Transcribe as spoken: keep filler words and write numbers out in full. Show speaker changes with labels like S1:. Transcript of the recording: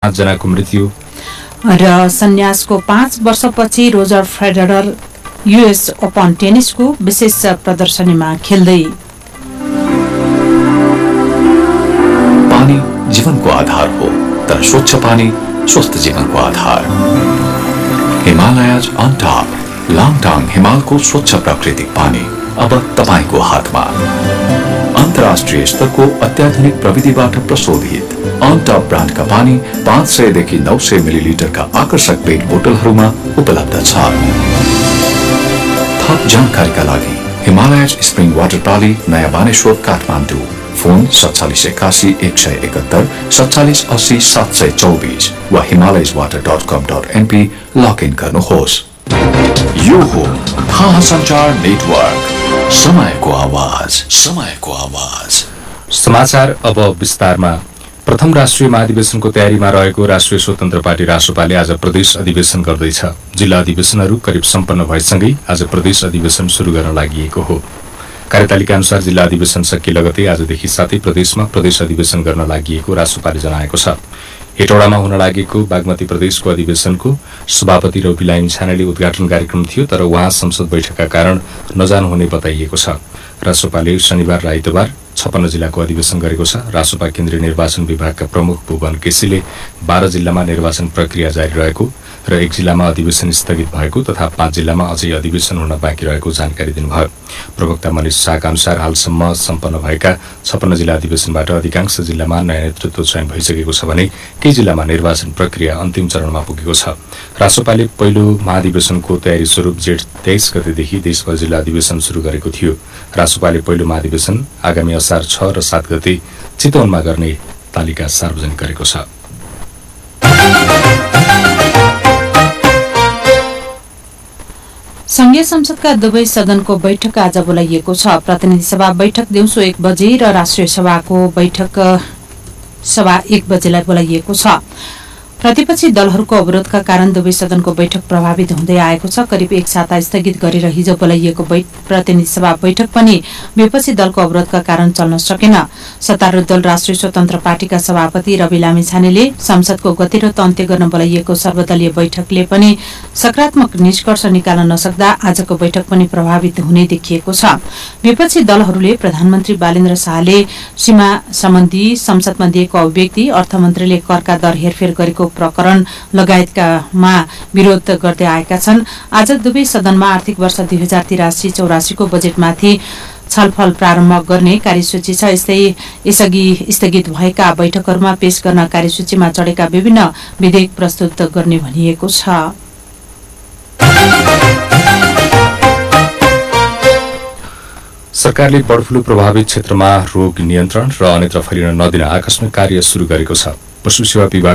S1: पाँच जनाको मृत्यु
S2: र सन्यासको पाँच वर्षपछि रोजर फेडरर युएस ओपन टेनिसको विशेष प्रदर्शनीमा खेल्दै।
S3: पानी जीवनको आधार हो, तर स्वच्छ पानी स्वस्थ जीवनको आधार। हिमालयज अन टप लाङटाङ हिमालको स्वच्छ प्राकृतिक पानी अब तपाईको हातमा। अन्तर्राष्ट्रिय स्तरको अत्याधुनिक प्रविधिबाट प्रशोधित अन टप ब्रान्डका पानी पाँच सय देखि नौ सय मिलिलिटरका आकर्षक पेट बोतलहरूमा उपलब्ध छ। थप जानकारीका लागि हिमालयज स्प्रिङ वाटर प्राली, नयाँ बानेश्वर, काठमाडौँ। फोन सत्तालीस एकासी एक सय एकहत्तर सत्तालीस अस्सी सात सय चौबिस वा हिमालयज वाटर डट कम डट एनपी लगइन गर्नुहोस्। यो हो थाहा सञ्चार नेटवर्क, समयको आवाज, समयको आवाज।
S1: समाचार अब विस्तारमा। प्रथम राष्ट्रिय महाधिवेशनको तयारीमा रहेको राष्ट्रिय स्वतन्त्र पार्टी रासोपाले आज प्रदेश अधिवेशन गर्दैछ। जिल्ला अधिवेशनहरू करिब सम्पन्न भएसँगै आज प्रदेश अधिवेशन सुरु गर्न लागि हो। कार्यतालिका अनुसार जिल्ला अधिवेशन सकिए लगतै आजदेखि सातै प्रदेशमा प्रदेश अधिवेशन गर्न लागि रासोपाले जनाएको छ। हेटौडामा हुन लागेको बागमती प्रदेशको अधिवेशनको सभापति रवि लामी छानेले उद्घाटन कार्यक्रम थियो, तर उहाँ संसद बैठकका कारण नजानुहुने बताइएको छ। रासोपाले शनिबार र आइतबार छप्पन्न जिल्लाको अधिवेशन गरेको छ। रासोपा केन्द्रीय निर्वाचन विभागका प्रमुख भुवन केसीले बाह्र जिल्लामा निर्वाचन प्रक्रिया जारी रहेको र एक जिल्लामा अधिवेशन स्थगित भएको तथा पाँच जिल्लामा अझै अधिवेशन हुन बाँकी रहेको जानकारी दिनुभयो। प्रवक्ता मनिष शाहका अनुसार हालसम्म सम्पन्न भएका छप्पन्न जिल्ला अधिवेशनबाट अधिकांश जिल्लामा नयाँ नेतृत्व चयन भइसकेको छ भने केही जिल्लामा निर्वाचन प्रक्रिया अन्तिम चरणमा पुगेको छ। रासोपाले पहिलो महाधिवेशनको तयारी स्वरूप जेठ तेइस गतेदेखि देशभर जिल्ला अधिवेशन सुरु गरेको थियो। रासोपाले पहिलो महाधिवेशन आगामी असार छ र सात गते चितवनमा गर्ने तालिका सार्वजनिक गरेको छ।
S2: संघीय संसदका दुवै सदनको बैठक आज बोलाइएको छ। प्रतिनिधि सभा बैठक दिउँसो एक बजे र राष्ट्रिय सभाको बैठक सभा एक बजेलाई बोलाइएको छ। प्रतिपक्षी दलहरूको अवरोधका कारण दुवै सदनको बैठक प्रभावित हुँदै आएको छ। करिब एक साता स्थगित गरेर हिजो बोलाइएको प्रतिनिधि सभा बैठक पनि विपक्षी दलको अवरोधका कारण चल्न सकेन। सत्तारूढ दल राष्ट्रिय स्वतन्त्र पार्टीका सभापति रवि लामी छानेले संसदको गतिरोध अन्त्य गर्न बोलाइएको सर्वदलीय बैठकले पनि सकारात्मक निष्कर्ष निकाल्न नसक्दा आजको बैठक पनि प्रभावित हुने देखिएको छ। विपक्षी दलहरूले प्रधानमन्त्री बालेन्द्र शाहले सीमा सम्बन्धी संसदमा दिएको अभिव्यक्ति, अर्थमन्त्रीले करका दर हेरफेर गरेको प्रकरण लगायतकामा विरोध गर्दै आएका छन्। आज दुवै सदनमा आर्थिक वर्ष दुई हजार तिरासी चौरासीको बजेटमाथि छलफल प्रारम्भ गर्ने कार्यसूची छ। यस्तै यसअघि स्थगित भएका बैठकहरूमा पेश गर्न कार्यसूचीमा चढेका विभिन्न विधेयक प्रस्तुत गर्ने भनिएको छ।
S1: सरकारले बर्ड फ्लू प्रभावित क्षेत्रमा रोग नियन्त्रण र अन्यत्र फैलिन नदिन आकस्मिक कार्य सुरु गरेको छ। पशु सेवा विभाग